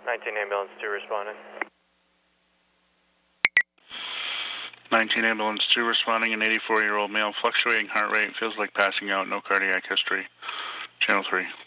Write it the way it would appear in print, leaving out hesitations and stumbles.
19 ambulance 2 responding. 19 ambulance 2 responding, an 84-year-old male, fluctuating heart rate, feels like passing out, no cardiac history. Channel 3.